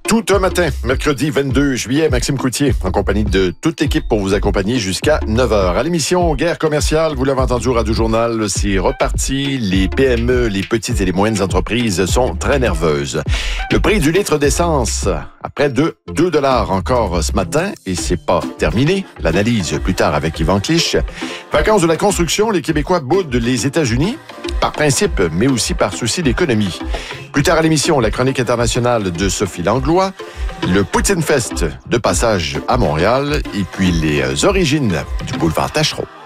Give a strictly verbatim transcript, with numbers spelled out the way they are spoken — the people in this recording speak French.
Tout un matin, mercredi vingt-deux juillet, Maxime Coutier, en compagnie de toute l'équipe pour vous accompagner jusqu'à neuf heures. À l'émission Guerre commerciale, vous l'avez entendu au Radio Journal, c'est reparti. Les P M E, les petites et les moyennes entreprises sont très nerveuses. Le prix du litre d'essence, à près de deux dollars encore ce matin, et c'est pas terminé. L'analyse plus tard avec Yvan Clich. Vacances de la construction, les Québécois boudent les États-Unis, par principe, mais aussi par souci d'économie. Plus tard à l'émission, la chronique internationale de Sophie Langlois, le Poutine Fest de passage à Montréal et puis les origines du boulevard Taschereau.